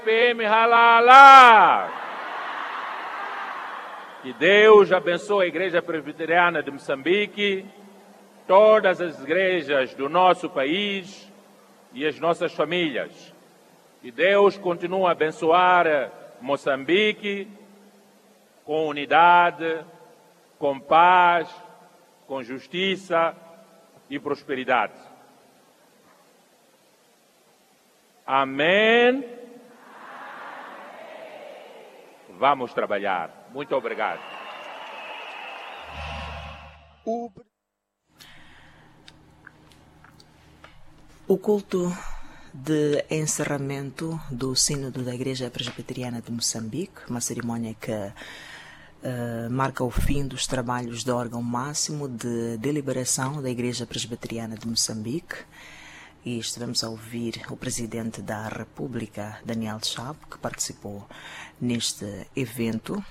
PM Halala. Que Deus abençoe a Igreja Presbiteriana de Moçambique, todas as igrejas do nosso país e as nossas famílias. Que Deus continue a abençoar Moçambique com unidade, com paz, com justiça e prosperidade. Amém. Vamos trabalhar. Muito obrigado. O culto de encerramento do Sínodo da Igreja Presbiteriana de Moçambique, uma cerimónia que marca o fim dos trabalhos do órgão máximo de deliberação da Igreja Presbiteriana de Moçambique. E estivemos a ouvir o Presidente da República, Daniel Chapo, que participou neste evento.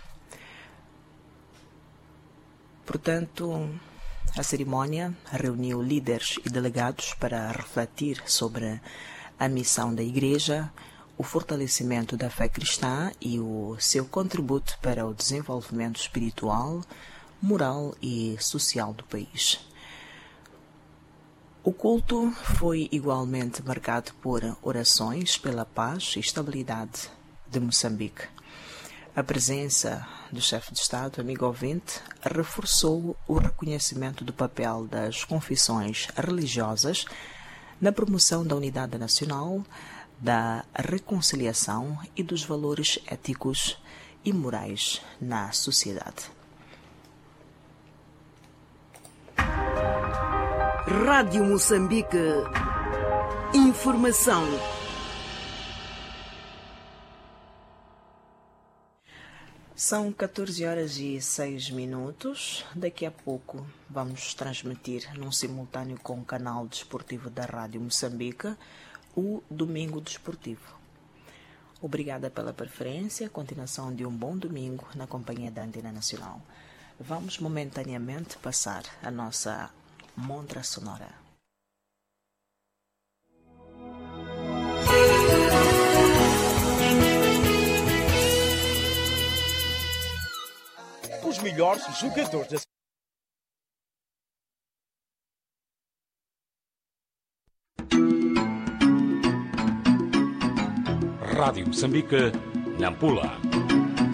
Portanto, a cerimónia reuniu líderes e delegados para refletir sobre a missão da Igreja, o fortalecimento da fé cristã e o seu contributo para o desenvolvimento espiritual, moral e social do país. O culto foi igualmente marcado por orações pela paz e estabilidade de Moçambique. A presença do chefe de Estado, amigo ouvinte, reforçou o reconhecimento do papel das confissões religiosas na promoção da unidade nacional, da reconciliação e dos valores éticos e morais na sociedade. Rádio Moçambique. Informação. São 14h06. Daqui a pouco vamos transmitir num simultâneo com o canal desportivo da Rádio Moçambique o Domingo Desportivo. Obrigada pela preferência. Continuação de um bom domingo na companhia da Antena Nacional. Vamos momentaneamente passar a nossa montra sonora. Os melhores jogadores da Rádio Moçambique, Nampula.